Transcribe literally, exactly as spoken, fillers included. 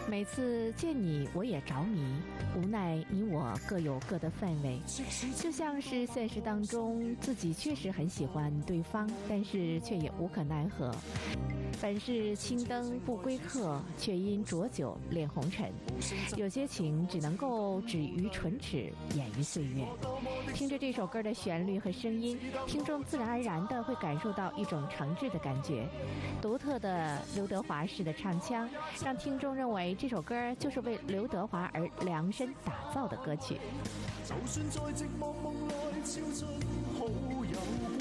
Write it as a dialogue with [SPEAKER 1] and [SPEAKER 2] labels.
[SPEAKER 1] 每次见你我也着迷，无奈你我各有各的氛围，就像是现实当中自己确实很喜欢对方，但是却也无可奈何。本是青灯不归客，却因浊酒恋红尘。有些情只能够止于唇齿，掩于岁月。听着这首歌的旋律和声音，听众自然而然地会感受到一种诚挚的感觉。独特的刘德华式的唱腔，让听众认为这首歌就是为刘德华而量身打造的歌曲。
[SPEAKER 2] 就算在寂寞夢內超出好友